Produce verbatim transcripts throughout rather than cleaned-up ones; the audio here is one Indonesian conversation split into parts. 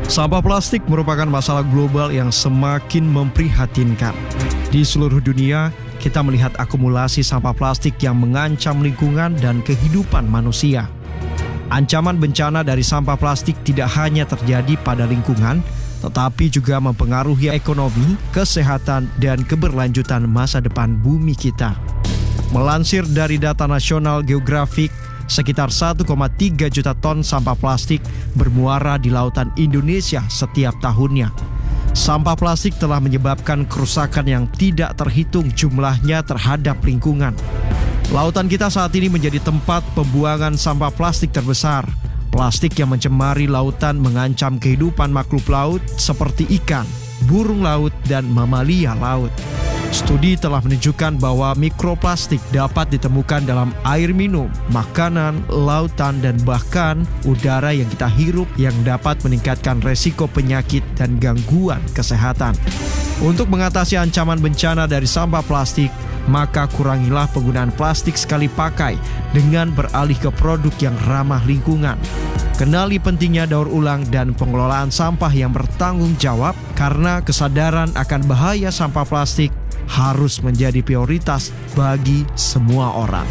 Sampah plastik merupakan masalah global yang semakin memprihatinkan. Di seluruh dunia, kita melihat akumulasi sampah plastik yang mengancam lingkungan dan kehidupan manusia. Ancaman bencana dari sampah plastik tidak hanya terjadi pada lingkungan, tetapi juga mempengaruhi ekonomi, kesehatan, dan keberlanjutan masa depan bumi kita. Melansir dari data National Geographic, sekitar satu koma tiga juta ton sampah plastik bermuara di lautan Indonesia setiap tahunnya. Sampah plastik telah menyebabkan kerusakan yang tidak terhitung jumlahnya terhadap lingkungan. Lautan kita saat ini menjadi tempat pembuangan sampah plastik terbesar. Plastik yang mencemari lautan mengancam kehidupan makhluk laut seperti ikan, burung laut, dan mamalia laut. Studi telah menunjukkan bahwa mikroplastik dapat ditemukan dalam air minum, makanan, lautan, dan bahkan udara yang kita hirup yang dapat meningkatkan resiko penyakit dan gangguan kesehatan. Untuk mengatasi ancaman bencana dari sampah plastik, maka kurangilah penggunaan plastik sekali pakai dengan beralih ke produk yang ramah lingkungan. Kenali pentingnya daur ulang dan pengelolaan sampah yang bertanggung jawab karena kesadaran akan bahaya sampah plastik harus menjadi prioritas bagi semua orang.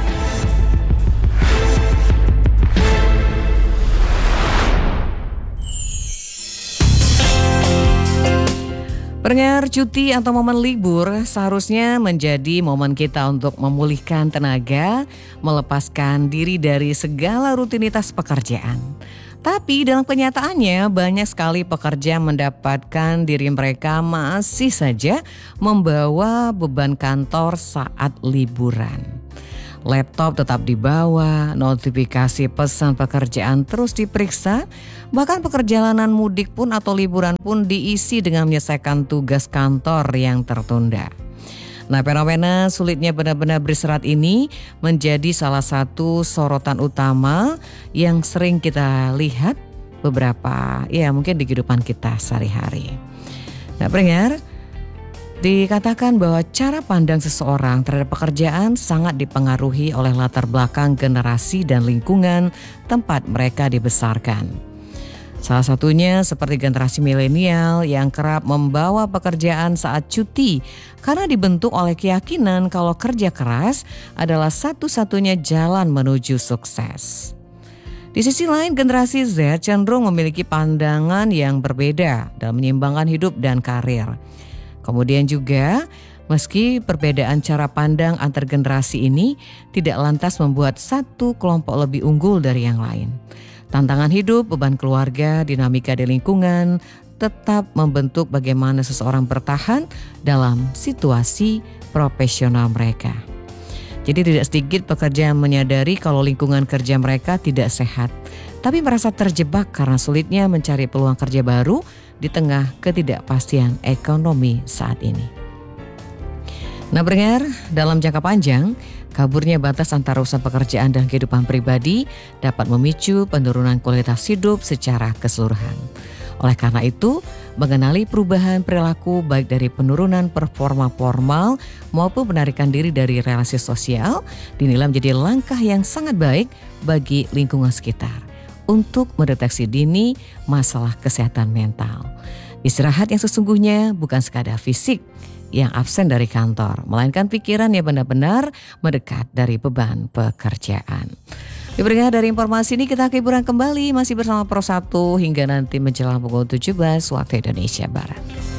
Pendengar, cuti atau momen libur seharusnya menjadi momen kita untuk memulihkan tenaga, melepaskan diri dari segala rutinitas pekerjaan. Tapi dalam kenyataannya banyak sekali pekerja mendapatkan diri mereka masih saja membawa beban kantor saat liburan. Laptop tetap dibawa, notifikasi pesan pekerjaan terus diperiksa, bahkan perjalanan mudik pun atau liburan pun diisi dengan menyelesaikan tugas kantor yang tertunda. Nah, fenomena sulitnya benar-benar beristirahat ini menjadi salah satu sorotan utama yang sering kita lihat beberapa, ya mungkin di kehidupan kita sehari-hari. Nah, pendengar, dikatakan bahwa cara pandang seseorang terhadap pekerjaan sangat dipengaruhi oleh latar belakang generasi dan lingkungan tempat mereka dibesarkan. Salah satunya seperti generasi milenial yang kerap membawa pekerjaan saat cuti karena dibentuk oleh keyakinan kalau kerja keras adalah satu-satunya jalan menuju sukses. Di sisi lain, generasi Z cenderung memiliki pandangan yang berbeda dalam menyeimbangkan hidup dan karir. Kemudian juga, meski perbedaan cara pandang antar generasi ini tidak lantas membuat satu kelompok lebih unggul dari yang lain. Tantangan hidup, beban keluarga, dinamika di lingkungan tetap membentuk bagaimana seseorang bertahan dalam situasi profesional mereka. Jadi tidak sedikit pekerja yang menyadari kalau lingkungan kerja mereka tidak sehat, tapi merasa terjebak karena sulitnya mencari peluang kerja baru di tengah ketidakpastian ekonomi saat ini. Nah, pendengar, dalam jangka panjang, kaburnya batas antara urusan pekerjaan dan kehidupan pribadi dapat memicu penurunan kualitas hidup secara keseluruhan. Oleh karena itu, mengenali perubahan perilaku baik dari penurunan performa formal maupun penarikan diri dari relasi sosial dinilai menjadi langkah yang sangat baik bagi lingkungan sekitar untuk mendeteksi dini masalah kesehatan mental. Istirahat yang sesungguhnya bukan sekadar fisik yang absen dari kantor, melainkan pikiran yang benar-benar mendekat dari beban pekerjaan. Diberikan dari informasi ini kita ke hiburan kembali masih bersama Pro satu hingga nanti menjelang pukul tujuh belas waktu Indonesia Barat.